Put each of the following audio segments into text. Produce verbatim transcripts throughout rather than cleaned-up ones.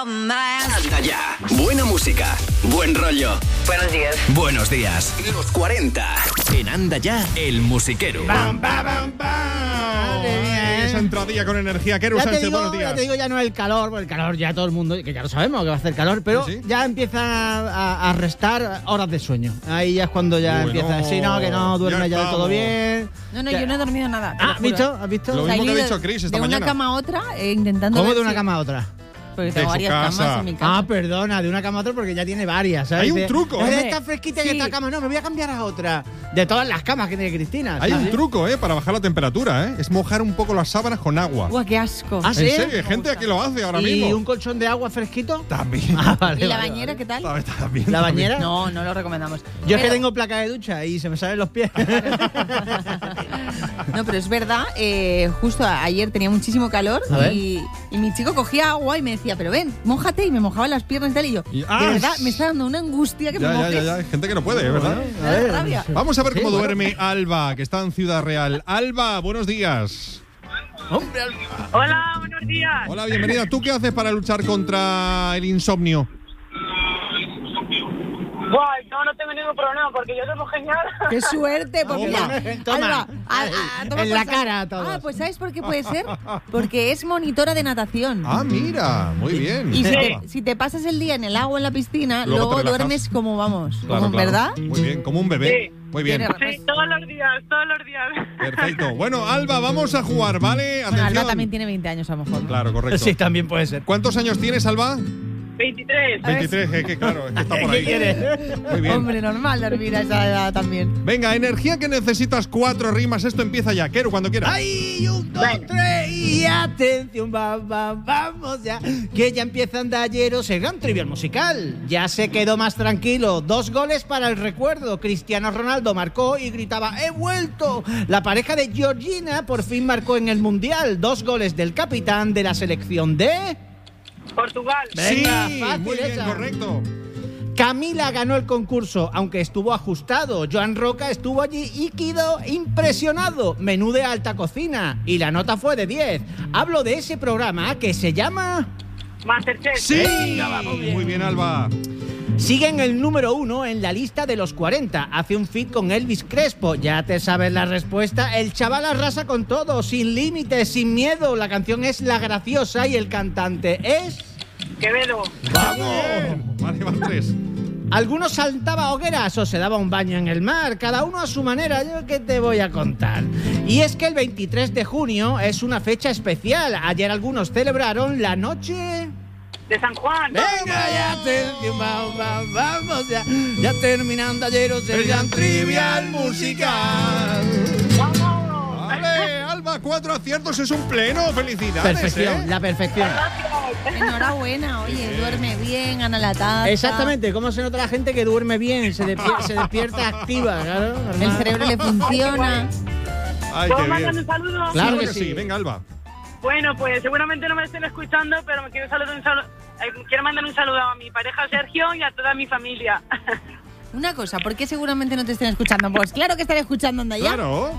Anda ya. Buena música, buen rollo. Buenos días. Buenos días. Los cuarenta. En Anda ya, el musiquero. Bam, bam, bam, bam. Madre mía, ¿eh? Esa entradilla con energía. Keru Ya te, Sánchez, digo, buenos días. ya te digo, ya no es el calor, porque el calor ya todo el mundo, que ya lo sabemos que va a hacer calor, pero ¿Ah, sí? ya empieza a, a restar horas de sueño. Ahí ya es cuando ya Uy, empieza a no, decir, no, que no duerme ya ya del todo estamos. bien. No, no, Que- yo no he dormido nada. te Ah, lo ¿has juro. visto? ¿Has visto? Lo O sea, mismo he que ha ido dicho Chris esta de mañana. una cama a otra eh, intentando ¿Cómo ver de una si- cama a otra? Porque De tengo su varias casa. camas en mi casa. Ah, perdona, de una cama a otra porque ya tiene varias, ¿sabes? Hay un De- truco, "Es de ¿eh? esta fresquita y Sí. esta cama, no, me voy a cambiar a otra. De todas las camas que tiene Cristina. Hay un ¿sabes? truco, ¿eh? Para bajar la temperatura, ¿eh? Es mojar un poco las sábanas con agua. Uah, qué asco. Ah, ¿En ¿sí? serio? Hay gente que lo hace ahora ¿Y mismo. un colchón de agua fresquito? También. Ah, vale, ¿Y la vale, bañera vale. qué tal? También, también, ¿La también. bañera? No, no lo recomendamos. Yo es que Pero- tengo placa de ducha y se me salen los pies. No, pero es verdad, eh, justo a- ayer tenía muchísimo calor A ver. y, y mi chico cogía agua y me decía, pero ven, mójate, y me mojaba las piernas y tal, y yo, Y- de ¡ah! verdad, me está dando una angustia que me Ya, ya, mojes. ya, ya. Hay gente que no puede, ¿eh? ¿verdad? Me da rabia. Vamos a ver Sí, cómo bueno. duerme Alba, que está en Ciudad Real. Alba, buenos días. Hola, buenos días. Hola, bienvenida. ¿Tú qué haces para luchar contra el insomnio? Buah, no, no tengo ningún problema porque yo duermo genial. ¡Qué suerte! Porque Toma. mira, Toma. Alba, a- a- toma En por la saco. cara a todos. Ah, pues ¿sabes por qué puede ser? Porque es monitora de natación. Ah, mira, muy bien. Y si Alba. te, si te pasas el día en el agua en la piscina, Luego luego, te relajas. duermes como vamos, Claro, como, claro. ¿verdad? Muy bien, como un bebé. Muy bien. Tiene- Sí, todos los días, todos los días. Perfecto. Bueno, Alba, vamos a jugar, ¿vale? Bueno, Alba Atención. también tiene veinte años a lo mejor. Claro, correcto. Sí, también puede ser. ¿Cuántos años tienes, Alba? veintitrés. veintitrés, es que claro, es que está por ¿Qué ahí. quieres? Muy bien. Hombre, normal dormir a esa edad también. Venga, energía que necesitas, cuatro rimas. Esto empieza ya. Keru, cuando quieras. ¡Ay! Un, dos, tres y atención, va, va, vamos ya. Que ya empieza Andalleros el gran trivial musical. Ya se quedó más tranquilo. Dos goles para el recuerdo. Cristiano Ronaldo marcó y gritaba ¡he vuelto! La pareja de Georgina por fin marcó en el Mundial. Dos goles del capitán de la selección de... Portugal. Venga, sí, fácil muy bien, esa. correcto. Camila ganó el concurso, aunque estuvo ajustado. Joan Roca estuvo allí y quedó impresionado. Menú de alta cocina. Y la nota fue de diez. Hablo de ese programa que se llama... Masterchef. Sí, Venga, vamos bien. muy bien, Alba. Sigue en el número uno en la lista de los cuarenta. Hace un feat con Elvis Crespo. Ya te sabes la respuesta. El chaval arrasa con todo, sin límites, sin miedo. La canción es La Graciosa y el cantante es... Quevedo. ¡Vamos! Vale, van tres. Algunos saltaba hogueras o se daba un baño en el mar, cada uno a su manera. Yo qué te voy a contar. Y es que el veintitrés de junio es una fecha especial. Ayer algunos celebraron la noche... De San Juan. Venga, ya atención, vamos, vamos, vamos ya. Ya terminando ayeros el gran trivial musical. ¡Vamos! Vale, Alba, cuatro aciertos es un pleno. Felicidades. Perfección, ¿eh? la perfección. Enhorabuena, oye, duerme bien, gana la taza. Exactamente, ¿cómo se nota la gente que duerme bien? Se, despier- se despierta activa, claro. El normal. cerebro le funciona. Ay, ¿Puedo qué mandar bien. un saludo? Claro Claro que que sí. sí. Venga, Alba. Bueno, pues seguramente no me estén escuchando, pero me quiero, saludar un saludo, eh, quiero mandar un saludo a mi pareja Sergio y a toda mi familia. Una cosa, ¿por qué seguramente no te estén escuchando? Pues claro que estaré escuchando anda ya. Claro.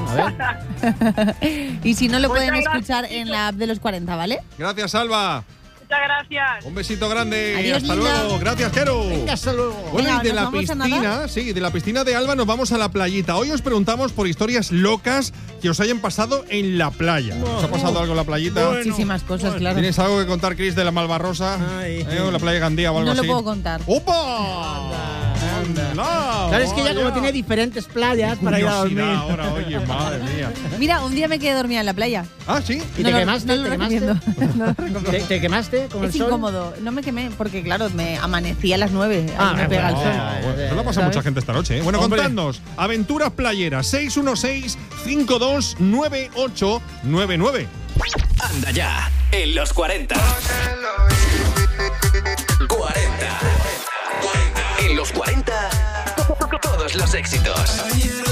A ver. Y si no, lo Muchas pueden gracias, escuchar en la app de los cuarenta, ¿vale? Gracias, Alba. Muchas gracias. Un besito grande. Adiós, Hasta linda. luego. Gracias, Keru. Venga, hasta luego. Bueno, Venga, y de ¿nos la vamos a nadar? piscina, sí, de la piscina de Alba nos vamos a la playita. Hoy os preguntamos por historias locas que os hayan pasado en la playa. ¿Os ha pasado algo en la playita? Muchísimas cosas, claro. ¿Tienes algo que contar, Chris, de la Malvarrosa? Ay. ¿Eh? ¿O la playa de Gandía o algo No así? lo puedo contar. ¡Opa! Anda. No, Claro, es que ya vaya. como tiene diferentes playas para ir a dormir. Curiosidad ahora, oye, madre mía. Mira, un día me quedé dormida en la playa. Ah, ¿sí? ¿Y No te lo- quemaste? no lo ¿Te quemaste? recomiendo. No lo recomiendo. ¿Te, te quemaste con el Es sol? incómodo. No me quemé porque, claro, me amanecí a las nueve. Ahí Ah, me pega el bueno. sol. Ah, bueno, eso lo pasa a ¿Sabes? mucha gente esta noche, ¿eh? Bueno, Hombre. contadnos. Aventuras playeras. seis uno seis, cinco dos nueve ocho nueve nueve. Anda ya, en los cuarenta. cuarenta. En los cuarenta, todos los éxitos.